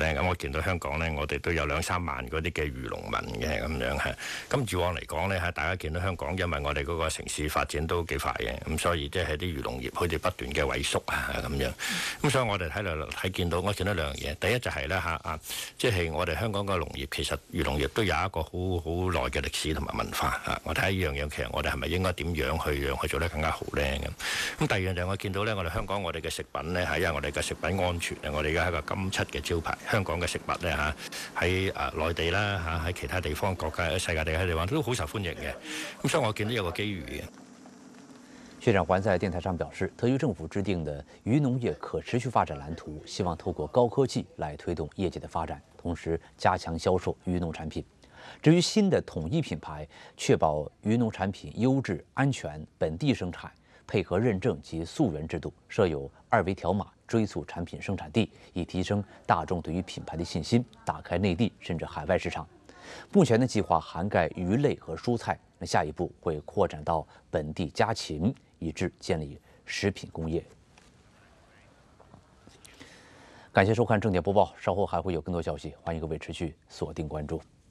咧，咁我見到香港咧，我哋都有2、3萬嗰啲嘅漁農民嘅咁樣嚇。咁以往嚟講咧嚇，大家見到香港，因為我哋嗰個城市發展都幾快嘅，咁所以即係啲漁農業佢哋不斷嘅萎縮啊咁樣。咁所以我哋見到2樣嘢，第一就係咧嚇即係我哋香港嘅農業其實漁農業都有一個好耐嘅歷史同埋文化嚇。我睇下呢樣嘢，其實我哋係咪應該點樣去讓佢做得更加好咧咁？咁第二樣就係我見到咧，我哋香港我哋嘅食品咧係因為我哋嘅食品安全啊，我哋而家係一個金漆嘅招牌。香港嘅食物咧嚇喺內地啦嚇，喺其他地方國家、世界地方都好受歡迎嘅。咁所以我見到有個機遇嘅。 薛展環在電台上表示，特區政府制定的漁農業可持續發展藍圖，希望透過高科技來推動業界的發展，同時加強銷售漁農產品。至於新的統一品牌，確保漁農產品優質、安全、本地生產，配合認證及溯源制度，設有2維條碼追溯產品生產地，以提升大眾對於品牌的信心，打開內地甚至海外市場。目前的計劃涵蓋魚類和蔬菜，那下一步會擴展到本地家禽，以至建立食品工業。感謝收看正點播報，稍後還會有更多消息，歡迎各位持續鎖定關注。